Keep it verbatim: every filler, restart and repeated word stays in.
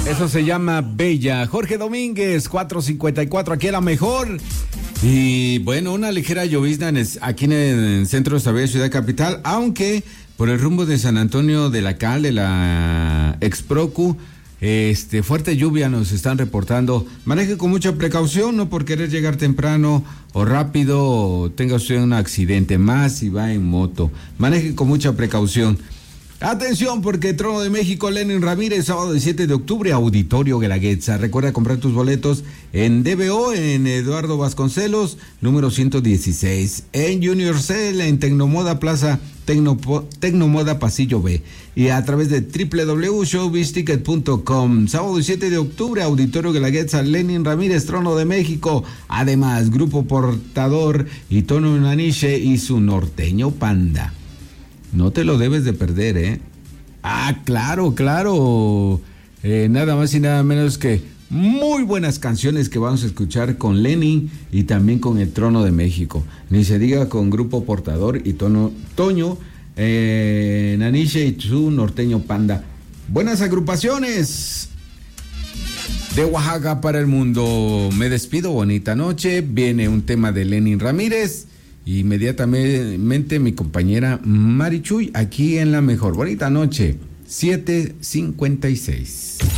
Eso se llama Bella. Jorge Domínguez, cuatro cincuenta y cuatro, aquí a la mejor. Y bueno, una ligera llovizna en el, aquí en el centro de esta bella ciudad capital, aunque por el rumbo de San Antonio de la Cal, de la Exprocu, este, fuerte lluvia nos están reportando. Maneje con mucha precaución, no por querer llegar temprano o rápido, o tenga usted un accidente más si va en moto. Maneje con mucha precaución. Atención, porque Trono de México, Lenin Ramírez, sábado siete de octubre, Auditorio Guelaguetza. Recuerda comprar tus boletos en D B O, en Eduardo Vasconcelos, número ciento dieciséis, en Junior Cell, en Tecnomoda Plaza, Tecno, Tecnomoda Pasillo B, y a través de doble u doble u doble u punto showbizticket punto com. Sábado siete de octubre, Auditorio Guelaguetza, Lenin Ramírez, Trono de México. Además, Grupo Portador y Tono Naniche y su norteño Panda. No te lo debes de perder, ¿eh? Ah, claro, claro. Eh, nada más y nada menos que muy buenas canciones que vamos a escuchar con Lenin y también con el Trono de México. Ni se diga con Grupo Portador y Tono, Toño, eh, Naniche y su norteño Panda. Buenas agrupaciones de Oaxaca para el mundo. Me despido, bonita noche. Viene un tema de Lenin Ramírez. Inmediatamente mi compañera Marichuy aquí en La Mejor. Bonita noche, siete cincuenta y seis.